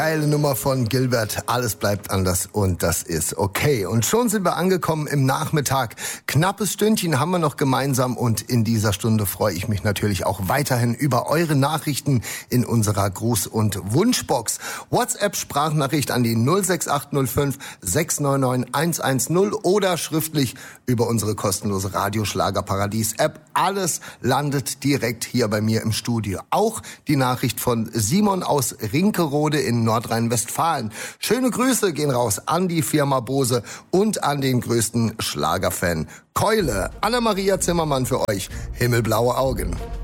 Geile Nummer von Gilbert, alles bleibt anders und das ist okay. Und schon sind wir angekommen im Nachmittag. Knappes Stündchen haben wir noch gemeinsam und in dieser Stunde freue ich mich natürlich auch weiterhin über eure Nachrichten in unserer Gruß- und Wunschbox. WhatsApp-Sprachnachricht an die 06805 699 110 oder schriftlich über unsere kostenlose Radioschlagerparadies-App. Alles landet direkt hier bei mir im Studio. Auch die Nachricht von Simon aus Rinkerode in Nordrhein-Westfalen. Schöne Grüße gehen raus an die Firma Bose und an den größten Schlagerfan Keule. Anna-Maria Zimmermann für euch. Himmelblaue Augen.